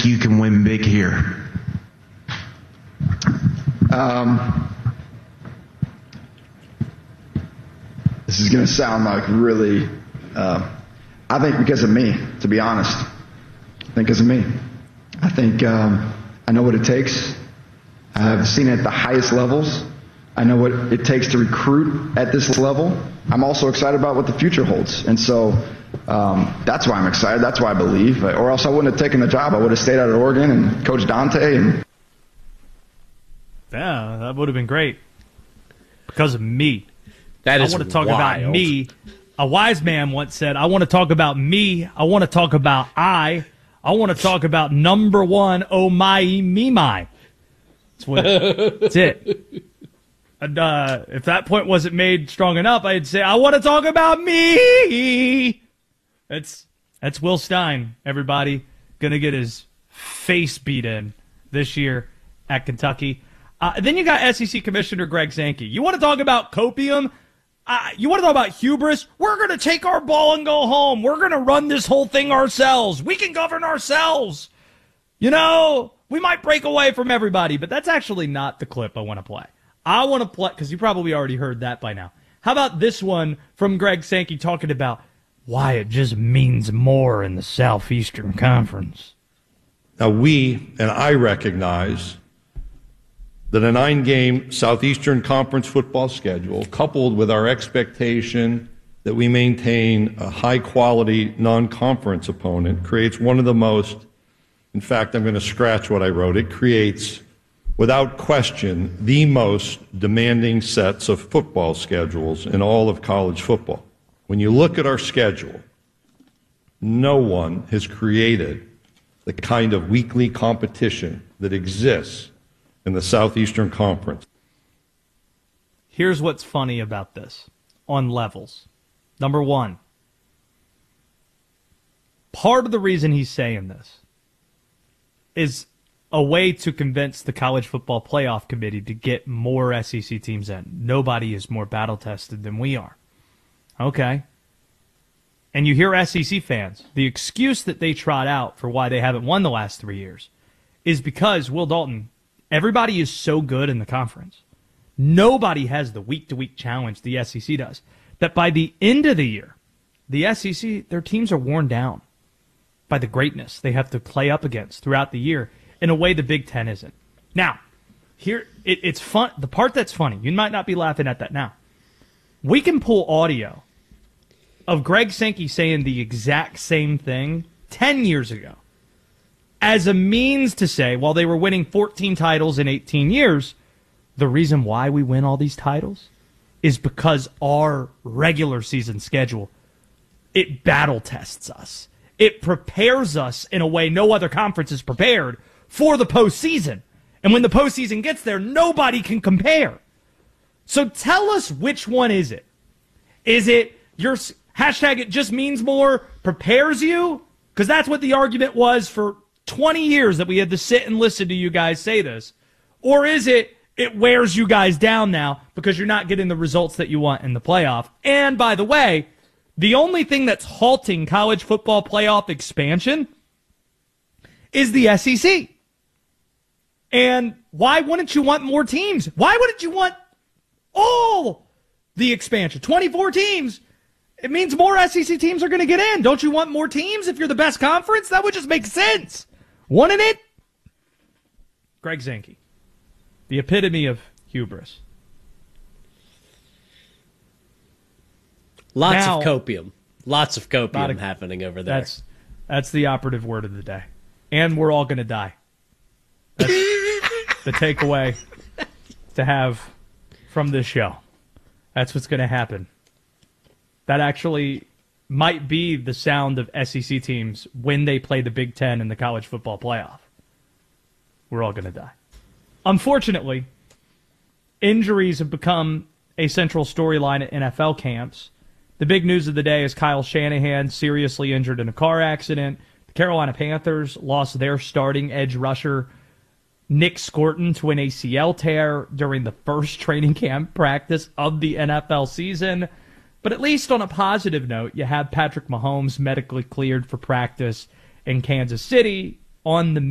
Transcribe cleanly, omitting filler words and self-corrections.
think you can win big here? This is going to sound like really, I think because of me, to be honest. I think because of me. I think I know what it takes. I've seen it at the highest levels. I know what it takes to recruit at this level. I'm also excited about what the future holds. And so that's why I'm excited. That's why I believe. Or else I wouldn't have taken the job. I would have stayed out at Oregon and coached Dante. Yeah, that would have been great. Because of me. That is I want to talk wild. about me. A wise man once said, I want to talk about me. I want to talk about I want to talk about number one, oh my, me, my. That's it. And if that point wasn't made strong enough, I'd say, I want to talk about me. That's Will Stein, everybody. Going to get his face beat in this year at Kentucky. Then you got SEC Commissioner Greg Sankey. You want to talk about copium? You want to talk about hubris? We're going to take our ball and go home. We're going to run this whole thing ourselves. We can govern ourselves. You know, we might break away from everybody, but that's actually not the clip I want to play. I want to play, because you probably already heard that by now. How about this one from Greg Sankey talking about why it just means more in the Southeastern Conference? Now, we, and I recognize that a 9-game Southeastern Conference football schedule, coupled with our expectation that we maintain a high-quality non-conference opponent, creates one of the most, in fact, I'm going to scratch what I wrote, it creates, without question, the most demanding sets of football schedules in all of college football. When you look at our schedule, no one has created the kind of weekly competition that exists in the Southeastern Conference. Here's what's funny about this on levels. Number one, part of the reason he's saying this is a way to convince the College Football Playoff Committee to get more SEC teams in. Nobody is more battle-tested than we are. Okay. And you hear SEC fans, the excuse that they trot out for why they haven't won the last 3 years is because, Will Dalton, everybody is so good in the conference. Nobody has the week-to-week challenge the SEC does. That by the end of the year, the SEC, their teams are worn down by the greatness they have to play up against throughout the year in a way the Big Ten isn't. Now, here, it's fun. The part that's funny, you might not be laughing at that now. We can pull audio of Greg Sankey saying the exact same thing 10 years ago as a means to say, while they were winning 14 titles in 18 years, the reason why we win all these titles is because our regular season schedule, it battle tests us. It prepares us in a way no other conference is prepared for the postseason. And when the postseason gets there, nobody can compare. So tell us, which one is it? Is it your hashtag it just means more prepares you? Because that's what the argument was for 20 years that we had to sit and listen to you guys say this. Or is it wears you guys down now because you're not getting the results that you want in the playoff? And by the way, the only thing that's halting college football playoff expansion is the SEC. And why wouldn't you want more teams? Why wouldn't you want all the expansion? 24 teams. It means more SEC teams are going to get in. Don't you want more teams if you're the best conference? That would just make sense. Wouldn't it? Greg Sankey, the epitome of hubris. Lots of copium happening over there. That's the operative word of the day. And we're all going to die. That's the takeaway to have from this show. That's what's going to happen. That actually might be the sound of SEC teams when they play the Big Ten in the college football playoff. We're all going to die. Unfortunately, injuries have become a central storyline at NFL camps. The big news of the day is Kyle Shanahan seriously injured in a car accident. The Carolina Panthers lost their starting edge rusher, Nick Scorton, to an ACL tear during the first training camp practice of the NFL season. But at least on a positive note, you have Patrick Mahomes medically cleared for practice in Kansas City on the